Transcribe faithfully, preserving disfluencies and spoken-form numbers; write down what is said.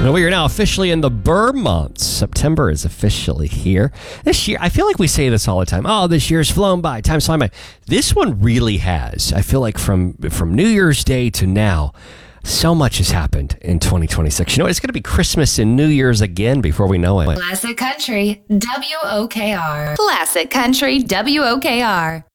Well, we are now officially in the Burr months. September is officially here. This year, I feel like we say this all the time. Oh, this year's flown by. Time's flying by. This one really has. I feel like from from New Year's Day to now, so much has happened in twenty twenty-six. You know, it's going to be Christmas and New Year's again before we know it. Classic Country, W O K R. Classic Country, W O K R.